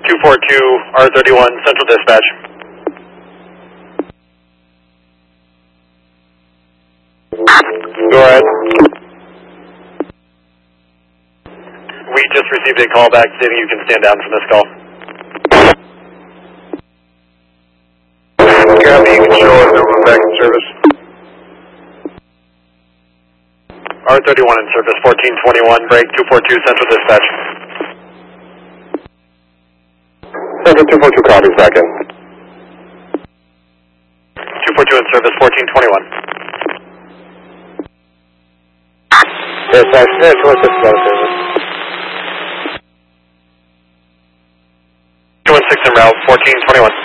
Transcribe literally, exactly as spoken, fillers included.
two four two R thirty-one Central Dispatch. Go ahead. We just received a call back stating you can stand down from this call. Copy, you can show us and we're back in service. R thirty-one in service, fourteen twenty-one, break two four two Central Dispatch. Central two four two copies, back in. two four two in service, fourteen twenty-one. Dispatch, two one six is out of service. two one six en route, fourteen twenty-one.